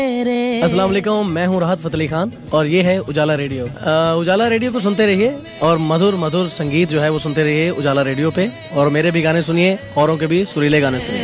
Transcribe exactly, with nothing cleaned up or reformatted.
अस्सलाम वालेकुम, मैं हूं राहत फ़तेह अली खान और ये है उजाला रेडियो। आ, उजाला रेडियो को सुनते रहिए और मधुर मधुर संगीत जो है वो सुनते रहिए उजाला रेडियो पे। और मेरे भी गाने सुनिए, औरों के भी सुरीले गाने सुनिए।